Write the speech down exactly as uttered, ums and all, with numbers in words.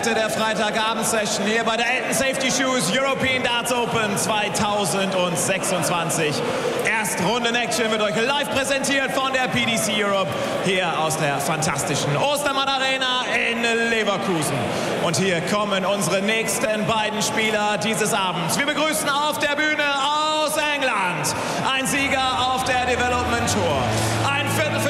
Hälfte der Freitagabend-Session hier bei der Elton Safety Shoes European Darts Open zweitausendsechsundzwanzig. Erstrunden-Action wird euch live präsentiert von der P D C Europe hier aus der fantastischen Ostermann Arena in Leverkusen. Und hier kommen unsere nächsten beiden Spieler dieses Abends. Wir begrüßen auf der Bühne aus England ein Sieger auf der Development Tour.